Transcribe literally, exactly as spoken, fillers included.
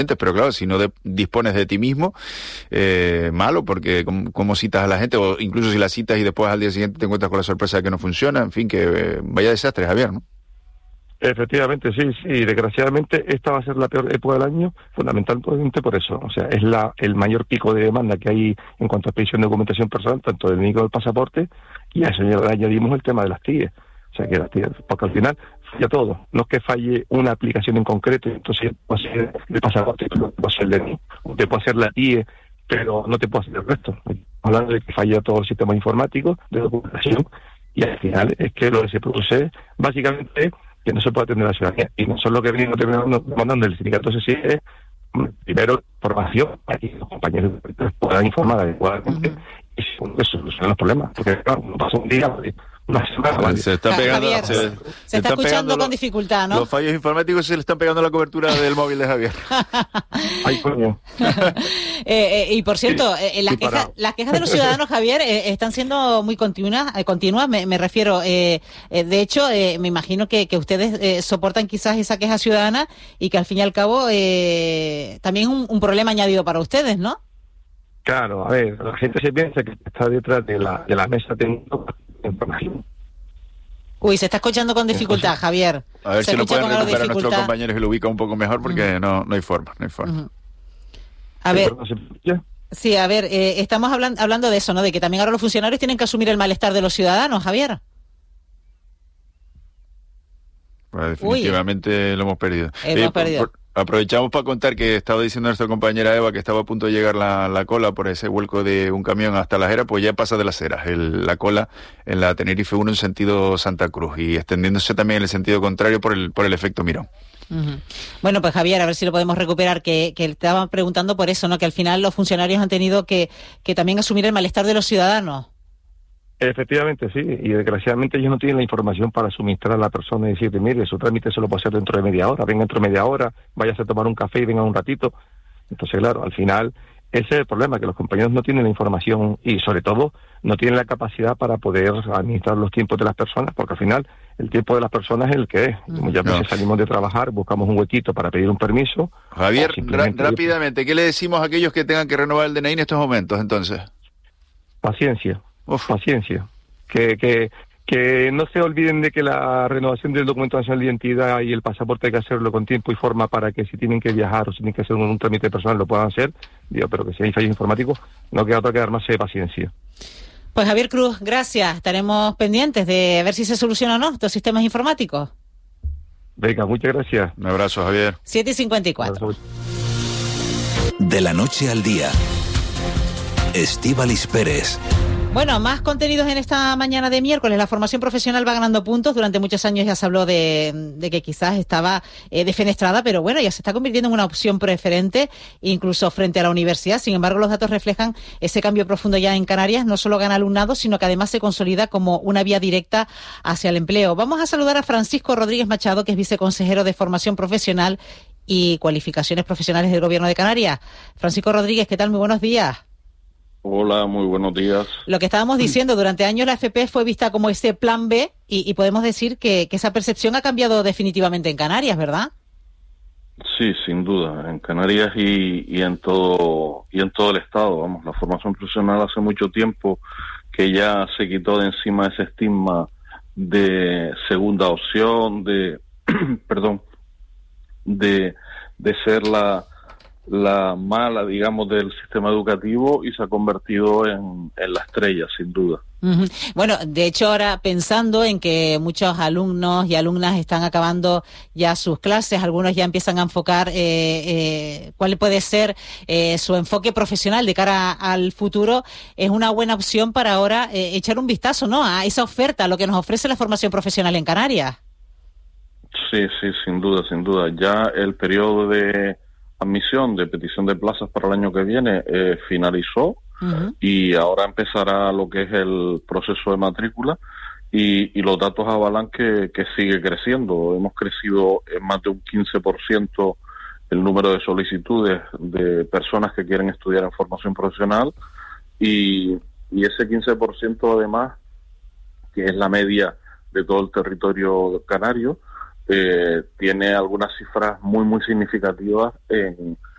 pero claro, si no de, dispones de ti mismo, eh, malo, porque como, como citas a la gente, o incluso si la citas y después al día siguiente te encuentras con la sorpresa de que no funciona, en fin, que eh, vaya desastre, Javier, ¿no? Efectivamente, sí, sí, desgraciadamente esta va a ser la peor época del año, fundamentalmente por eso, o sea, es la el mayor pico de demanda que hay en cuanto a expedición de documentación personal, tanto del único del pasaporte, y a eso ya le añadimos el tema de las T I E, o sea, que las T I E, porque al final falla todo, no es que falle una aplicación en concreto, entonces puede ser el pasaporte, pero no puede ser el D N I, usted puede hacer la T I E, pero no te puede hacer el resto, hablando de que falla todo el sistema informático de documentación, y al final es que lo que se produce básicamente que no se puede atender a la ciudadanía. Y nosotros lo que venimos demandando del sindicato C S I es, primero, formación para que los compañeros puedan informar adecuadamente uh-huh. y segundo, que solucionen los problemas. Porque, claro, no pasa un día, ¿vale? Una semana, ¿vale? Se está pegando, Javier, se, se, se, se está escuchando con dificultad, ¿no? Los fallos informáticos se le están pegando a la cobertura del móvil de Javier. Ay, coño. eh, eh, y por cierto, sí, eh, las, quejas, las quejas de los ciudadanos, Javier, eh, están siendo muy continuas, eh, continuas me, me refiero. Eh, eh, de hecho, eh, me imagino que, que ustedes eh, soportan quizás esa queja ciudadana y que al fin y al cabo eh, también es un, un problema añadido para ustedes, ¿no? Claro, a ver, la gente se piensa que está detrás de la, de la mesa teniendo información. Uy, se está escuchando con dificultad, Javier. A ver se si lo pueden recuperar nuestros compañeros y lo ubican un poco mejor, porque uh-huh. no, no hay forma, no hay forma. Uh-huh. A ver, sí, a ver, eh, estamos hablan, hablando de eso, ¿no? De que también ahora los funcionarios tienen que asumir el malestar de los ciudadanos, Javier. Pues definitivamente Uy. lo hemos perdido. Eh, hemos eh, perdido. Por, por, aprovechamos para contar que estaba diciendo nuestra compañera Eva que estaba a punto de llegar la, la cola por ese vuelco de un camión hasta Las Heras, pues ya pasa de Las Heras, el, la cola en la Tenerife uno en sentido Santa Cruz y extendiéndose también en el sentido contrario por el por el efecto Mirón. Uh-huh. Bueno, pues Javier, a ver si lo podemos recuperar, que, que estaban preguntando por eso, ¿no? Que al final los funcionarios han tenido que, que también asumir el malestar de los ciudadanos. Efectivamente, sí, y desgraciadamente ellos no tienen la información para suministrar a la persona y decirle, mire, su trámite se lo puede hacer dentro de media hora, venga dentro de media hora, váyase a tomar un café y venga un ratito. Entonces, claro, al final, ese es el problema, que los compañeros no tienen la información y, sobre todo, no tienen la capacidad para poder administrar los tiempos de las personas, porque al final, el tiempo de las personas es el que es. Como ya no. salimos de trabajar, buscamos un huequito para pedir un permiso. Javier, simplemente... rápidamente, ¿qué le decimos a aquellos que tengan que renovar el D N I en estos momentos, entonces? Paciencia. Uf. Paciencia, que, que que no se olviden de que la renovación del documento nacional de identidad y el pasaporte hay que hacerlo con tiempo y forma para que si tienen que viajar o si tienen que hacer un, un trámite personal lo puedan hacer, digo, pero que si hay fallos informáticos no queda otra que dar más de paciencia. Pues Javier Cruz, gracias, estaremos pendientes de ver si se solucionan o no estos sistemas informáticos. Venga, muchas gracias. Un abrazo, Javier. siete y cincuenta y cuatro. De la noche al día, Estíbaliz Pérez. Bueno, más contenidos en esta mañana de miércoles. La formación profesional va ganando puntos. Durante muchos años ya se habló de, de que quizás estaba eh, defenestrada, pero bueno, ya se está convirtiendo en una opción preferente, incluso frente a la universidad. Sin embargo, los datos reflejan ese cambio profundo ya en Canarias. No solo gana alumnado, sino que además se consolida como una vía directa hacia el empleo. Vamos a saludar a Francisco Rodríguez Machado, que es viceconsejero de Formación Profesional y Cualificaciones Profesionales del Gobierno de Canarias. Francisco Rodríguez, ¿qué tal? Muy buenos días. Hola, muy buenos días. Lo que estábamos diciendo, durante años la F P fue vista como ese plan B y, y podemos decir que, que esa percepción ha cambiado definitivamente en Canarias, ¿verdad? Sí, sin duda, en Canarias y, y en todo y en todo el estado. Vamos, la formación profesional hace mucho tiempo que ya se quitó de encima ese estigma de segunda opción, de perdón, de de ser la la mala, digamos, del sistema educativo y se ha convertido en, en la estrella, sin duda. Uh-huh. Bueno, de hecho, ahora pensando en que muchos alumnos y alumnas están acabando ya sus clases, algunos ya empiezan a enfocar eh, eh, cuál puede ser eh, su enfoque profesional de cara al futuro, es una buena opción para ahora eh, echar un vistazo, ¿no?, a esa oferta, a lo que nos ofrece la formación profesional en Canarias. Sí, sí, sin duda, sin duda. Ya el periodo de admisión de petición de plazas para el año que viene eh, finalizó uh-huh. y ahora empezará lo que es el proceso de matrícula y, y los datos avalan que, que sigue creciendo. Hemos crecido en más de un quince por ciento el número de solicitudes de personas que quieren estudiar en formación profesional y, y ese quince por ciento además, que es la media de todo el territorio canario, eh, tiene algunas cifras muy, muy significativas en